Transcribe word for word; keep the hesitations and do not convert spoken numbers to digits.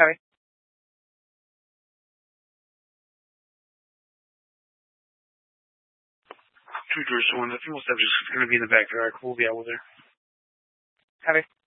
Harry. Two doors to one. The female subject is going to be in the back. All right, we'll be out with her. Harry.